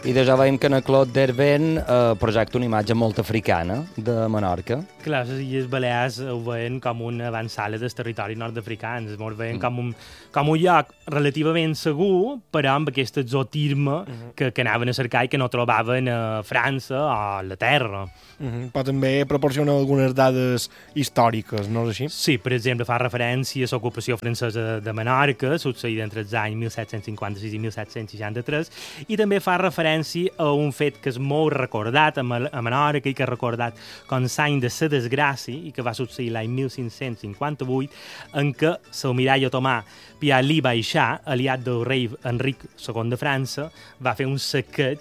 I de ja veiem que en el Clot d'Herben projecta una imatge molt africana de Menorca. Clar, les Illes Balears ho veien com una avançada dels territoris nord-africans, ho veien com un lloc relativament segur, però amb aquest exotisme que anaven a cercar i que no trobaven a França o a la terra. Però també proporciona algunes dades històriques, no és així? Sí, per exemple, fa referència a l'ocupació francesa de Menorca, succeïda entre els anys 1756 i 1763, i també fa referència a un fet que és molt recordat a Menorca i que ha recordat com l'any de la desgràcia i que va succeir l'any 1558, en què l'almirall otomà Pialí Baixà, aliat del rei Enric II de França, va fer un saqueig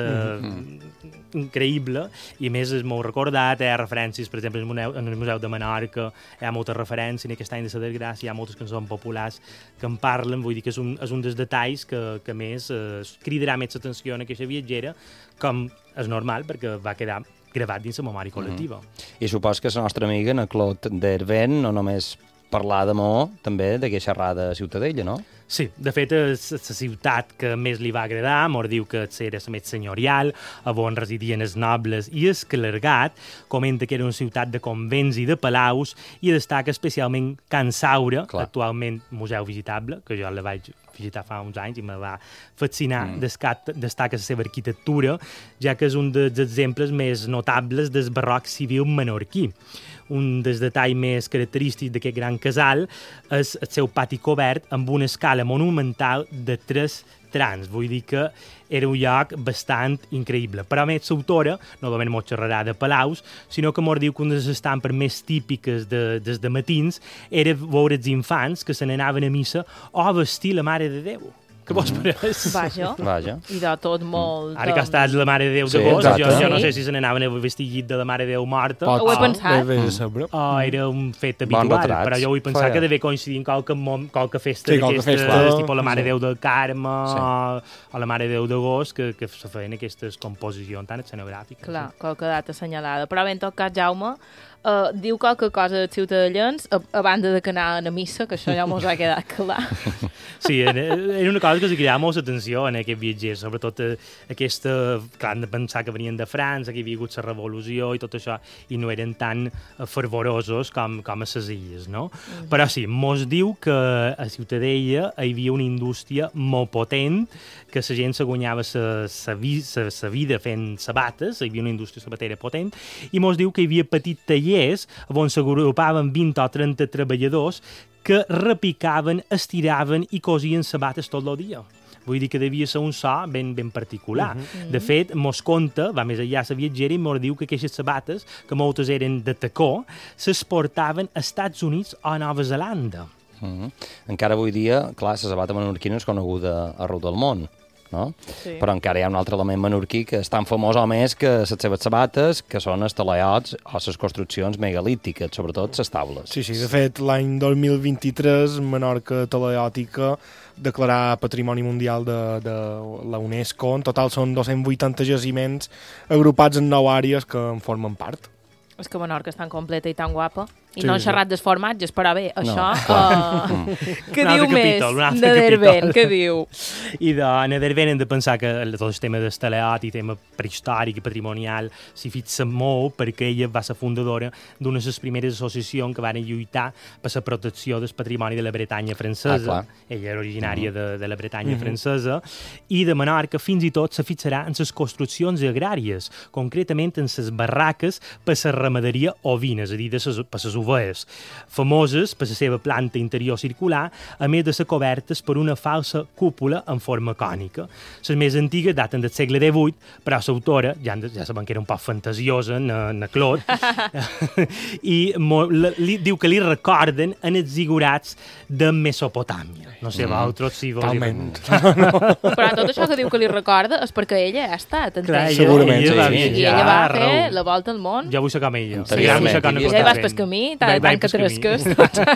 increïble i a més és molt recordat, hi ha referències, per exemple, en el Museu de Menorca hi ha moltes referències, en aquest any de la desgràcia hi ha moltes cançons populars que en parlen, vull dir que és un dels detalls que més cridarà més l'atenció en aquesta viatgera, com és normal, perquè va quedar gravat dins la memòria col·lectiva. I supos que la nostra amiga, en Clot d'Herben, no només parlar de Mo, també d'aquesta xerrada a Ciutadella, no? Sí, de fet, és la ciutat que més li va agradar, mos diu que era la més senyorial, on residien els nobles i el clergat, comenta que era una ciutat de convents i de palaus, i destaca especialment Can Saura, actualment museu visitable, que jo la vaig visitar fa uns anys i me va fascinar, destaca la seva arquitectura, ja que és un dels exemples més notables del barroc civil menorquí. Un dels detalls més característics d'aquest gran casal és el seu pati cobert amb una escala monumental de 3 trams. Vull dir que era un lloc bastant increïble. Però a més, l'autora no només mos xerrarà de palaus, sinó que mos diu que una de les estampes més típiques des de matins era veure els infants que se n'anaven a missa o a vestir la Mare de Déu. Què vos pareix? Vaja. I de tot molt... Ara que ha estat la Mare de Déu d'agost, jo no sé si se n'anaven a vestir llit de la Mare de Déu morta. Ho he pensat. Era un fet habitual, però jo vull pensar que deve coincidir en qualque festa d'aquestes, tipus la Mare de Déu del Carme o la Mare de Déu d'agost, que se feien aquestes composicions tan escenogràfiques. Clar, qualque data assenyalada. Però bé, en tot cas, Jaume, diu qualque cosa als ciutadellans a banda de que anaven a missa, que això ja mos ha quedat clar. Sí, era una cosa que se cridava molt l'atenció en aquest viatger, sobretot aquesta, clar, de pensar que venien de França, que hi havia hagut la revolució i tot això, i no eren tan fervorosos com a les illes, no? Però sí, mos diu que a Ciutadella hi havia una indústria molt potent, que la gent se guanyava la vida fent sabates, hi havia una indústria sabatera potent, i mos diu que hi havia petits tallers on s'agrupaven 20 o 30 treballadors que repicaven, estiraven i cosien sabates tot el dia. Vull dir que devia ser un so ben particular. De fet, mos conta, va més enllà la viatgera, i mos diu que aquestes sabates, que moltes eren de tacó, s'exportaven a Estats Units o a Nova Zelanda. Encara avui dia, clar, la sabata menorquina és coneguda arreu del món, no? Sí. Però encara hi ha un altre element menorquí que és tan famós o més que les seves sabates, que són els talaiots o les construccions megalítiques, sobretot les taules. Sí, de fet, l'any 2023, Menorca Talaiòtica declarar Patrimoni Mundial de la UNESCO. En total són 280 jaciments agrupats en 9 àrees que en formen part. És que Menorca és tan completa i tan guapa. I no han xerrat dels formatges, però bé, això... Què diu més de Derben? Què diu? I de Derben hem de pensar que tot el tema del talaiot i tema prehistòric i patrimonial s'hi fixa molt, perquè ella va ser fundadora d'una de les primeres associacions que van lluitar per la protecció del patrimoni de la Bretanya francesa. Ella era originària de la Bretanya francesa. I de Menorca fins i tot se fixarà en les construccions agràries, concretament en les barraques per la ramaderia ovina, és a dir, per les ovelles, famoses per la seva planta interior circular, a més de ser cobertes per una falsa cúpula en forma cònica. Les més antigues daten del segle XVIII, però l'autora, ja sabem que era un poc fantasiosa, en Claude, i diu que li recorden en els zigurats de Mesopotàmia. No sé, vosaltres si vols... Talment. Però tot això que diu que li recorda és perquè ella ha estat. Segurament, I ella va fer la volta al món. Jo vull ser com ella. Ja vas pel camí, tant que tresques.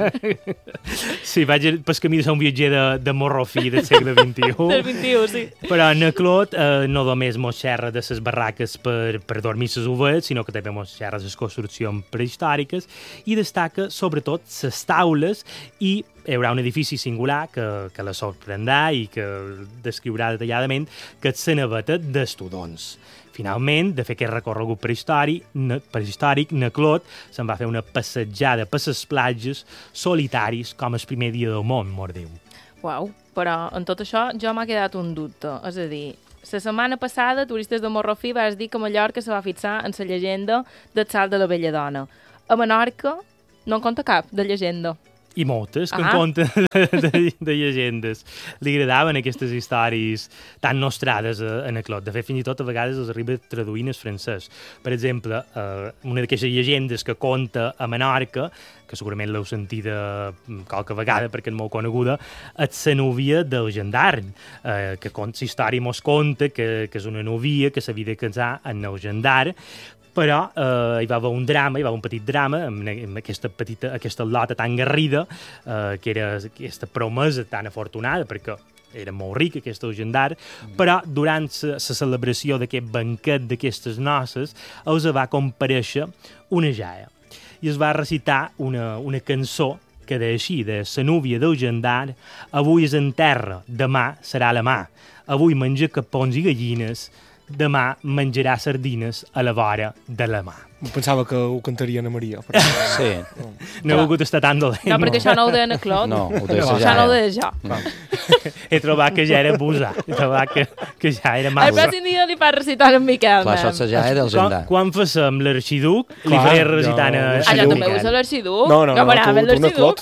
Sí, vaig pel camí de ser un viatger de morrofí del segle XXI. Del XXI, sí. Però en Claude no només mos xerra de les barraques per dormir les ovelles, sinó que també mos xerra de les construccions prehistòriques i destaca sobretot les taules i hi haurà un edifici singular que la sorprendrà i que descriurà detalladament, que és la naveta d'Estudons. Finalment, de fer aquest recorregut prehistòric, na Clot se'n va fer una passejada per les platges solitaris com el primer dia del món, mort diu. Uau, però en tot això jo m'ha quedat un dubte. És a dir, la setmana passada, Turistes de Morrofí vas dir que Mallorca se va fixar en la llegenda del salt de la vella dona. A Menorca no en compta cap de llegenda. I moltes que en compten de llegendes. Li agradaven aquestes històries tan nostrades a Clot. De fet, fins i tot a vegades els arriba traduint el francès. Per exemple, una d'aquestes llegendes que conta a Menorca, que segurament l'heu sentida qualque vegada perquè és molt coneguda, és la núvia del gendarm, que la història mos conta que és una núvia que s'havia de casar amb el gendarm, però hi va haver un petit drama amb aquesta lota tan garrida, que era aquesta promesa tan afortunada, perquè era molt ric aquest gendarm, però durant la celebració d'aquest banquet d'aquestes noces els va comparèixer una jaia i es va recitar una cançó que deia així, de la núvia del gendarm: avui és en terra, demà serà la mà, avui menja capons i gallines, demà menjarà sardines a la vora de la mà. Pensava que ho cantaria Ana Maria. Però... Sí. No he volgut estar tan dolent. No, perquè això no ho deia a Clot. No, ho deia això no ho deia jo. He trobat que ja era abusar. He trobat que ja era massa. El pròxim dia li fa recitar en Miquel. Clar, això és la jaia del gendarm. Quan fem l'arxiduc, li faré recitant a jo també ho sé l'arxiduc. No, tu no Clot.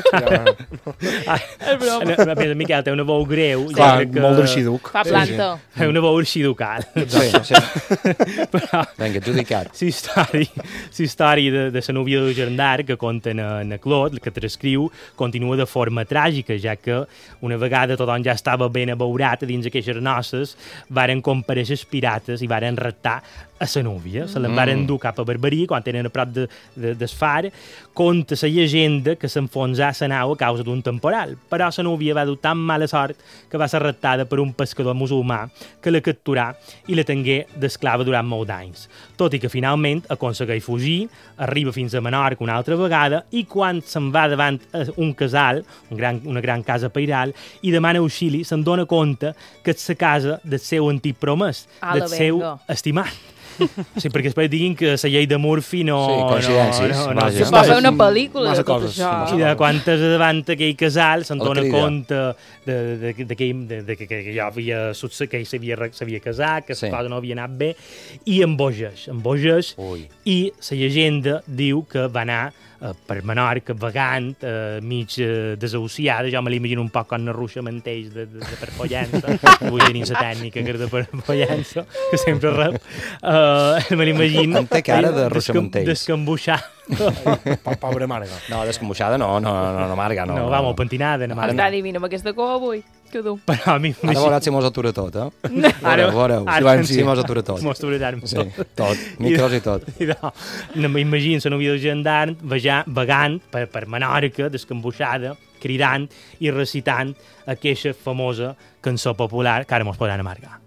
El Miquel té una veu greu. Clar, molt d'arxiduc. Fa planta. Una veu arxiducal. Sí. Vinga, adjudicat. La història de la núvia del gendarm que conten a Clot, que transcriu, continua de forma tràgica, ja que una vegada tothom ja estava ben abeurat dins aquestes noces, varen comparèixer els pirates i varen raptar a la núvia. Se l'en varen dur cap a Barbarí, quan tenen a prop del far. Conta la llegenda que s'enfonsà la nau a causa d'un temporal, però la núvia va dur tan mala sort que va ser raptada per un pescador musulmà que la capturà i la tengué d'esclava durant molts anys. Tot i que finalment aconsegueix fugir, arriba fins a Menorca una altra vegada i quan se'n va davant un casal, una gran casa pairal, i demana auxili, se'n dona compte que és la casa del seu antic promès, del seu estimat. Sí, perquè després diguin que la llei de Murphy no... Sí, coincidències. Es va fer una pel·lícula de tot això. I de quantes davant aquell casal se'n dona compte que ja havia succeït, que ell s'havia casat, que la cosa no havia anat bé, i embogeix. I la llegenda diu que va anar per Menorca, vagant, mig desahuciada. Jo me l'imagino un poc com una ruixa manteix de per Pollença. Vull dir, la tècnica que és de per Pollença, que sempre rep. Me l'imagino... Amb té cara de ruixa manteix. Descambuixar. Pobra Marga. No, descambuixada no, Marga, no. No, va, molt pentinada. Està divina amb aquesta cova avui. Que dur. Però a mi... Ara veuràs si mos atura tot, Veureu. Si mos atura tot. Mos aturaran tot. Sí, tot. Micros i tot. M'imagino la núvia del gendarm vagant per Menorca, descambuixada, cridant i recitant aquesta famosa cançó popular que ara mos podran amargar.